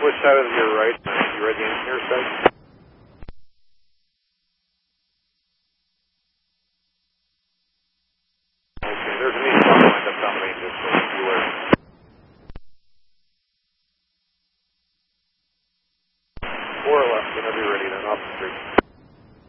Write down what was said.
Which side of your right? You read the engineer side? Okay, there's an east line lined up down main district. Beware. 4 left, whenever you're ready, then off the street.